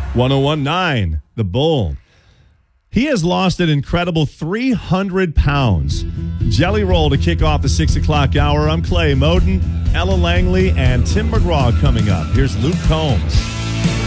1019, the Bull. He has lost an incredible 300 pounds. Jelly Roll to kick off the 6 o'clock hour. I'm Clay Moden, Ella Langley, and Tim McGraw coming up. Here's Luke Combs.